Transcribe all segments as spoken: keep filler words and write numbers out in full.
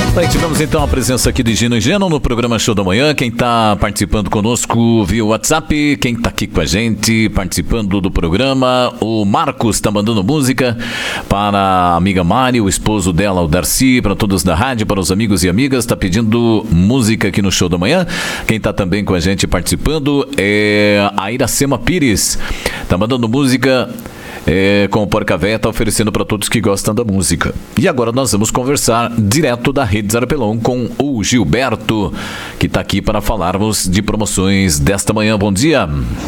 Bem, tivemos então a presença aqui de Gino e Geno no programa Show da Manhã. Quem está participando conosco via WhatsApp, quem está aqui com a gente participando do programa, o Marcos está mandando música para a amiga Mari, o esposo dela, o Darcy, para todos da rádio, para os amigos e amigas, está pedindo música aqui no Show da Manhã. Quem está também com a gente participando é a Iracema Pires, está mandando música É, com o Porca Véia, está oferecendo para todos que gostam da música. E agora nós vamos conversar direto da Rede Zarpelon com o Gilberto, que está aqui para falarmos de promoções desta manhã. Bom dia.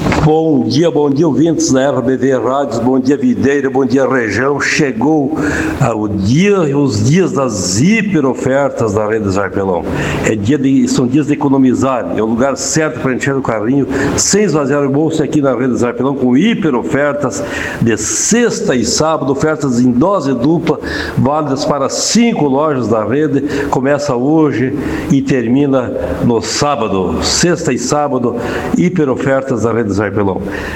Bom dia, bom dia, ouvintes da R B V Rádios, bom dia, Videira, bom dia, região. Chegou ah, o dia, os dias das hiper ofertas da Rede Zarpelon. É dia de, são dias de economizar, é o lugar certo para encher o carrinho sem esvaziar o bolso aqui na Rede Zarpelon, com hiper ofertas de sexta e sábado, ofertas em dose dupla, válidas para cinco lojas da rede. Começa hoje e termina no sábado, sexta e sábado, hiper ofertas da Rede Zarpelon.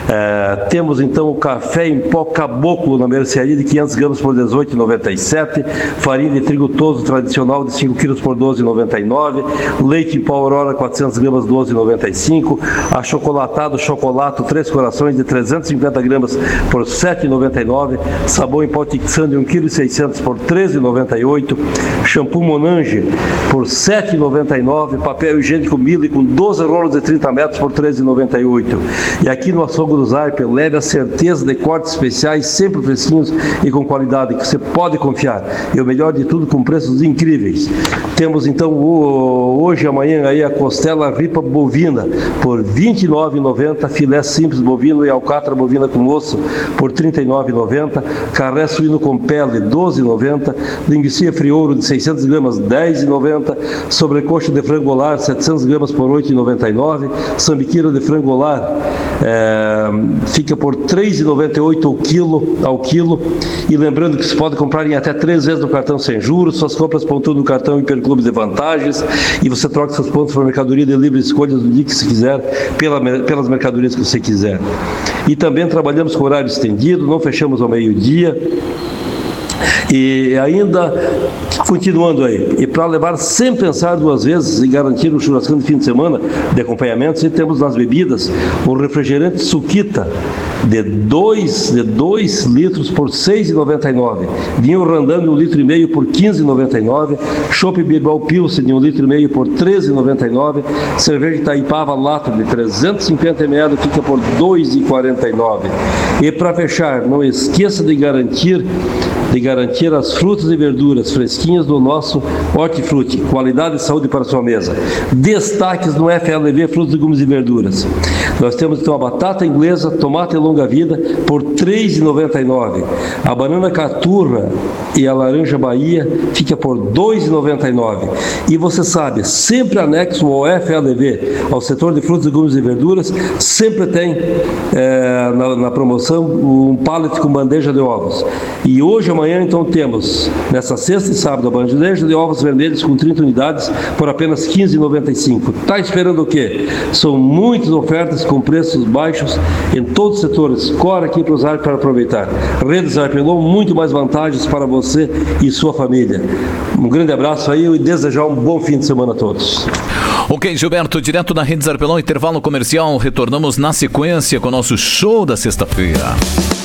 É, temos então o café em pó caboclo na mercearia de quinhentos gramas por dezoito reais e noventa e sete centavos, farinha de trigo toso tradicional de cinco quilos por doze reais e noventa e nove centavos, leite em pó Aurora quatrocentas gramas doze reais e noventa e cinco centavos, achocolatado chocolato Três Corações de trezentos e cinquenta gramas por sete reais e noventa e nove centavos, sabão em pó Tixan de um vírgula seis quilos por treze reais e noventa e oito centavos, shampoo Monange por sete reais e noventa e nove centavos, papel higiênico Mille com doze rolos de trinta metros por treze reais e noventa e oito centavos. E aqui no Açougue do Zarpe, leve a certeza de cortes especiais, sempre fresquinhos e com qualidade, que você pode confiar. E o melhor de tudo, com preços incríveis. Temos então hoje e amanhã aí a costela ripa bovina por vinte e nove reais e noventa centavos, filé simples bovino e alcatra bovina com osso por trinta e nove reais e noventa centavos, carré suíno com pele doze reais e noventa centavos, linguiça friouro de seiscentas gramas dez reais e noventa centavos, sobrecoxa de frangolar setecentas gramas por oito reais e noventa e nove centavos, sambiqueira de frangolar é, fica por três reais e noventa e oito centavos ao quilo, ao quilo. E lembrando que você pode comprar em até três vezes no cartão sem juros, suas compras pontuam no cartão Hiperclube de Vantagens e você troca seus pontos para mercadoria de livre escolha do dia que você quiser, pela, pelas mercadorias que você quiser. E também trabalhamos com horário estendido, não fechamos ao meio-dia. E ainda, continuando aí, e para levar sem pensar duas vezes e garantir um churrascão de fim de semana de acompanhamento, e temos nas bebidas um refrigerante Suquita de dois de dois litros por seis reais e noventa e nove centavos, vinho Randam de um litro e meio por quinze reais e noventa e nove centavos, Chopp Birbal Pilsen de um litro e meio por treze reais e noventa e nove centavos, cerveja Itaipava Lata de trezentos e cinquenta mililitros fica por dois reais e quarenta e nove centavos. E para fechar, não esqueça de garantir de garantir as frutas e verduras fresquinhas do nosso Hortifruti, qualidade e saúde para a sua mesa. Destaques no F L V Frutas, Legumes e Verduras. Nós temos então a batata inglesa, tomate longa vida por três reais e noventa e nove centavos. A banana caturra e a laranja Bahia fica por dois reais e noventa e nove centavos. E você sabe, sempre anexo ao F L V, ao setor de frutas, legumes e verduras, sempre tem é, na, na promoção um pallet com bandeja de ovos. E hoje, amanhã, então, temos, nessa sexta e sábado, a bandeja de ovos vermelhos com trinta unidades por apenas quinze reais e noventa e cinco centavos. Está esperando o quê? São muitas ofertas com preços baixos em todos os setores. Corre aqui para o Zarpe para aproveitar. Rede Zarpelon, muito mais vantagens para você e sua família. Um grande abraço aí e desejar um bom fim de semana a todos. Ok, Gilberto, direto da Rede Zarpelon, intervalo comercial, retornamos na sequência com o nosso show da sexta-feira.